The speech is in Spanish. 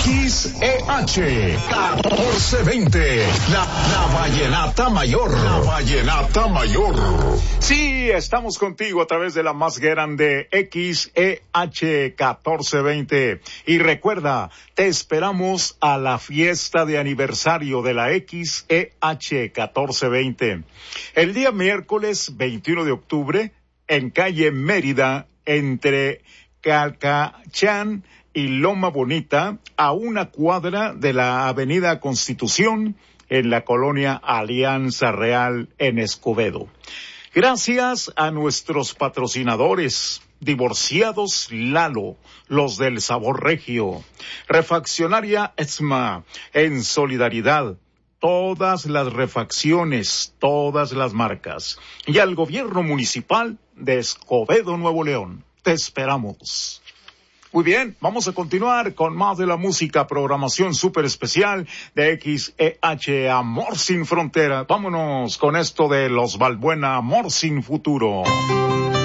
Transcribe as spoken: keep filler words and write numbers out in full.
X E H catorce veinte, la, la Vallenata Mayor. La Vallenata Mayor. Sí, estamos contigo a través de la más grande X E H catorce veinte. Y recuerda, te esperamos a la fiesta de aniversario de la X E H catorce veinte. El día miércoles veintiuno de octubre, en calle Mérida, entre Calcachán y Loma Bonita, a una cuadra de la avenida Constitución, en la colonia Alianza Real, en Escobedo. Gracias a nuestros patrocinadores, Divorciados Lalo, los del sabor regio, Refaccionaria Esma, en solidaridad, todas las refacciones, todas las marcas, y al gobierno municipal de Escobedo, Nuevo León. Te esperamos. Muy bien, vamos a continuar con más de la música, programación súper especial de X E H, Amor Sin Frontera. Vámonos con esto de Los Balbuena, Amor Sin Futuro.